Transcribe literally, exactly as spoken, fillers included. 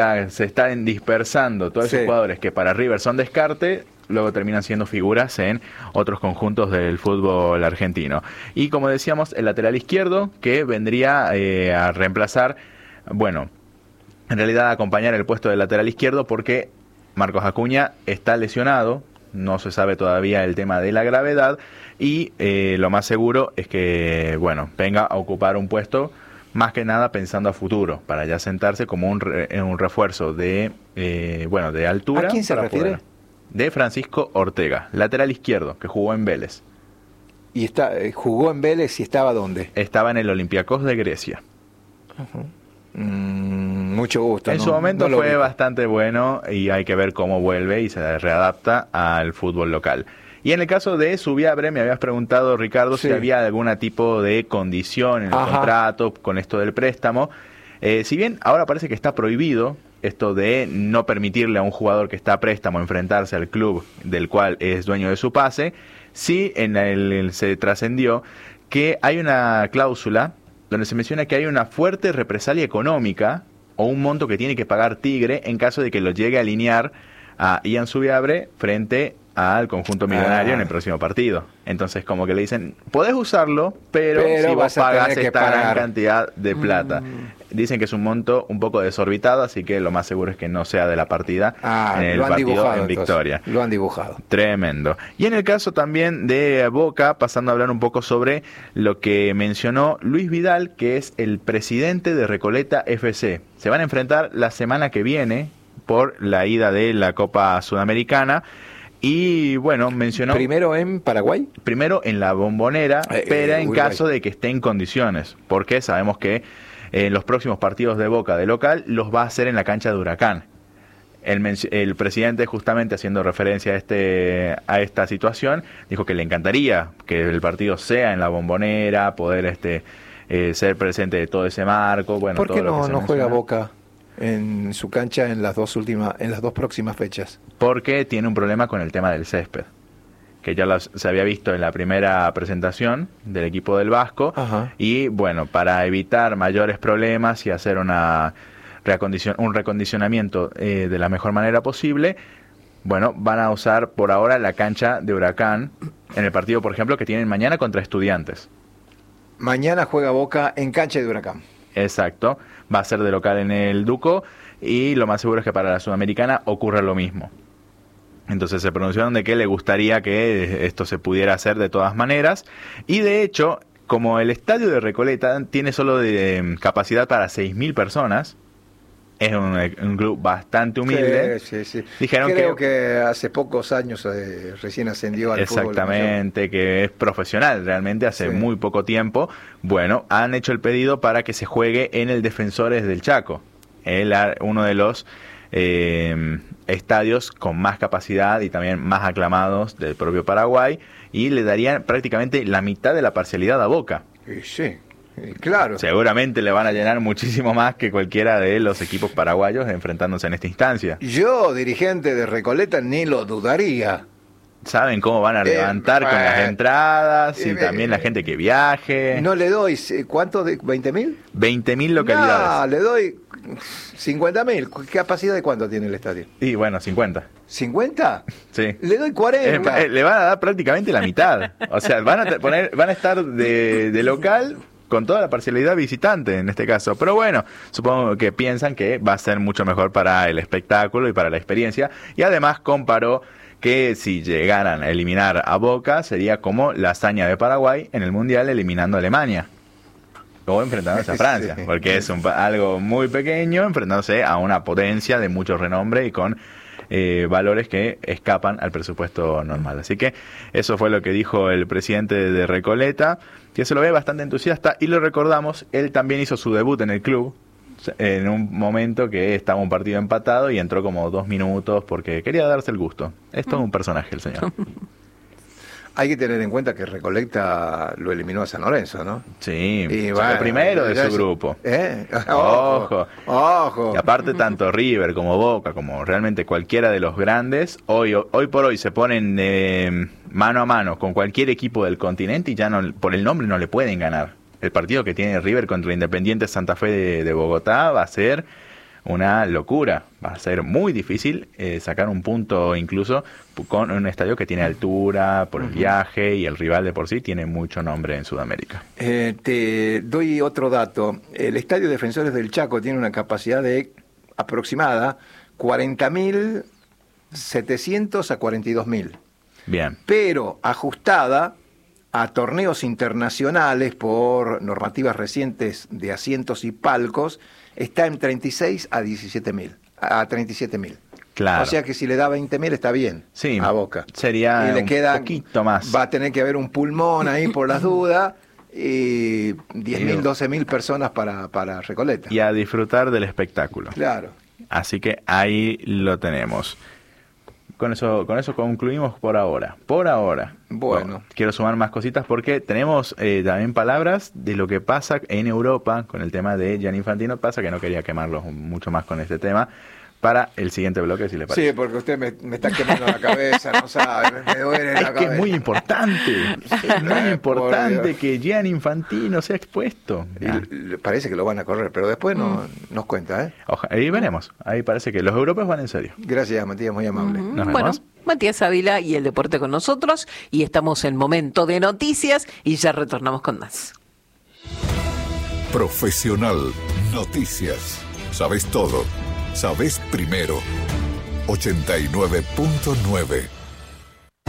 se están dispersando todos esos Sí. jugadores que para River son descarte, luego terminan siendo figuras en otros conjuntos del fútbol argentino. Y como decíamos, el lateral izquierdo que vendría eh, a reemplazar, bueno, en realidad a acompañar el puesto del lateral izquierdo porque Marcos Acuña está lesionado, no se sabe todavía el tema de la gravedad y eh, lo más seguro es que, bueno, venga a ocupar un puesto más que nada pensando a futuro, para ya sentarse como un, re, un refuerzo de, eh, bueno, de altura. ¿A quién se refiere? Poder, de Francisco Ortega, lateral izquierdo, que jugó en Vélez. Y está, eh, jugó en Vélez y estaba ¿dónde? Estaba en el Olympiacos de Grecia. Uh-huh. Mm, mucho gusto. En no, su momento no fue ubico. bastante bueno y hay que ver cómo vuelve y se readapta al fútbol local. Y en el caso de Zubiabre, me habías preguntado, Ricardo, Sí. si había algún tipo de condición en el Ajá. contrato con esto del préstamo. Eh, si bien ahora parece que está prohibido esto de no permitirle a un jugador que está a préstamo enfrentarse al club del cual es dueño de su pase, sí en el, el- se trascendió que hay una cláusula donde se menciona que hay una fuerte represalia económica o un monto que tiene que pagar Tigre en caso de que lo llegue a alinear a Ian Zubiabre frente al conjunto millonario Ah. en el próximo partido. Entonces como que le dicen, podés usarlo, pero, Pero si vos vas a pagás tener que esta gran pagar. cantidad de plata. Mm. Dicen que es un monto un poco desorbitado, así que lo más seguro es que no sea de la partida Ah, en el lo han partido dibujado. en entonces. Victoria. Lo han dibujado. Tremendo. Y en el caso también de Boca, pasando a hablar un poco sobre lo que mencionó Luis Vidal, que es el presidente de Recoleta F C. Se van a enfrentar la semana que viene por la ida de la Copa Sudamericana. Y bueno, mencionó Primero en Paraguay. primero en la Bombonera, Eh, pero eh, en Uruguay. caso de que esté en condiciones, porque sabemos que en los próximos partidos de Boca de local los va a hacer en la cancha de Huracán. El, menc- el presidente, justamente haciendo referencia a este a esta situación, dijo que le encantaría que el partido sea en la Bombonera, poder este eh, ser presente de todo ese marco. Bueno, ¿Por todo qué lo no, que se no juega menciona. Boca en su cancha en las dos últimas, en las dos próximas fechas? Porque tiene un problema con el tema del césped, que ya los- se había visto en la primera presentación del equipo del Vasco. Ajá. Y bueno, para evitar mayores problemas y hacer una reacondicion- un recondicionamiento eh, de la mejor manera posible, bueno, van a usar por ahora la cancha de Huracán en el partido, por ejemplo, que tienen mañana contra Estudiantes. Mañana juega Boca en cancha de Huracán. Exacto, va a ser de local en el Duco y lo más seguro es que para la Sudamericana ocurra lo mismo. Entonces se pronunciaron de que le gustaría que esto se pudiera hacer de todas maneras y de hecho, como el estadio de Recoleta tiene solo de, eh, capacidad para seis mil personas, es un, un club bastante humilde. Sí, sí, sí. Dijeron Creo que- que, hace pocos años eh, recién ascendió al fútbol. Exactamente, que es profesional realmente hace Sí. muy poco tiempo. Bueno, han hecho el pedido para que se juegue en el Defensores del Chaco, el, a- uno de los eh, estadios con más capacidad y también más aclamados del propio Paraguay, y le darían prácticamente la mitad de la parcialidad a Boca. Y sí, y claro. Seguramente le van a llenar muchísimo más que cualquiera de los equipos paraguayos enfrentándose en esta instancia. Yo, dirigente de Recoleta, ni lo dudaría. Saben cómo van a Eh, levantar con bueno. las entradas y Eh, también la eh, gente que viaje. No le doy, eh, ¿cuánto? de ¿veinte mil? veinte mil No, localidades. le doy cincuenta mil. ¿Capacidad de cuánto tiene el estadio? Y bueno, cincuenta. ¿cincuenta? Sí. Le doy Eh, cuarenta. eh, le van a dar prácticamente la mitad. O sea, van a te- poner, van a estar de, de local con toda la parcialidad visitante en este caso. Pero bueno, supongo que piensan que va a ser mucho mejor para el espectáculo y para la experiencia. Y además comparó que si llegaran a eliminar a Boca sería como la hazaña de Paraguay en el Mundial eliminando a Alemania. O enfrentándose a Francia, Sí. porque es un, pa- algo muy pequeño enfrentándose a una potencia de mucho renombre y con eh, valores que escapan al presupuesto normal. Así que eso fue lo que dijo el presidente de Recoleta, que se lo ve bastante entusiasta y lo recordamos, él también hizo su debut en el club en un momento que estaba un partido empatado y entró como dos minutos porque quería darse el gusto. Es todo un personaje el señor. Hay que tener en cuenta que Recoleta lo eliminó a San Lorenzo, ¿no? Sí, Y fue bueno, el primero de ya su es- grupo. ¿Eh? Ojo. Ojo. Y aparte tanto River como Boca, como realmente cualquiera de los grandes, hoy hoy por hoy se ponen eh, mano a mano con cualquier equipo del continente y ya no, por el nombre no le pueden ganar. El partido que tiene River contra Independiente Santa Fe de, de Bogotá va a ser una locura. Va a ser muy difícil eh, sacar un punto incluso con un estadio que tiene altura, por el uh-huh. viaje, y el rival de por sí tiene mucho nombre en Sudamérica. Eh, te doy otro dato. El Estadio Defensores del Chaco tiene una capacidad de aproximada cuarenta mil setecientos a cuarenta y dos mil. Bien. Pero ajustada a torneos internacionales por normativas recientes de asientos y palcos, está en treinta y seis a diecisiete mil, a treinta y siete mil. Claro. O sea que si le da veinte mil está bien, sí, a Boca. Sería y le un queda, poquito más. Va a tener que haber un pulmón ahí por las dudas, y diez mil, doce mil personas para, para Recoleta. Y a disfrutar del espectáculo. Claro. Así que ahí lo tenemos. Con eso, con eso concluimos por ahora. Por ahora. Bueno. No, quiero sumar más cositas porque tenemos eh, también palabras de lo que pasa en Europa con el tema de Gianni Infantino. Pasa que no quería quemarlos mucho más con este tema. Para el siguiente bloque, si le parece. Sí, porque usted me, me está quemando la cabeza, no sabe, me duele la es cabeza. que es muy importante, es muy importante que Gianni Infantino sea expuesto. Y parece que lo van a correr, pero después no, mm. nos cuenta, ¿eh? Ojalá, ahí veremos, ahí parece que los europeos van en serio. Gracias, Matías, muy amable. Mm-hmm. Nos bueno, vemos. Matías Ávila y el deporte con nosotros, y estamos en momento de noticias y ya retornamos con más. Profesional Noticias. Sabes todo. Sabes primero. ochenta y nueve punto nueve